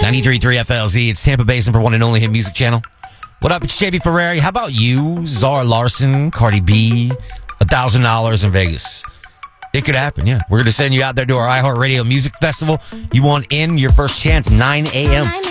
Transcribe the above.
93.3 FLZ. It's Tampa Bay's number one and only hit music channel. What up? It's JB Ferrari. How about you? Zara Larson, Cardi B, $1,000 in Vegas. It could happen, yeah. We're going to send you out there to our iHeartRadio Music Festival. You want in, your first chance, 9 a.m.